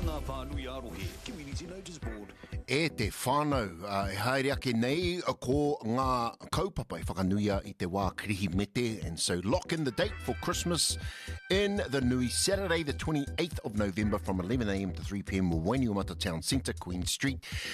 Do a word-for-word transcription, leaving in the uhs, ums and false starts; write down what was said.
ngā whānui arohe, Community Notice Board. E te whānau, uh, e haere ake nei uh, ko ngā kaupapa e whakanuia i te wā kirihi mete, and so lock in the date for Christmas in the Nui, Saturday the twenty-eighth of November from eleven a m to three p m Wainiumata Town Centre, Queen Street.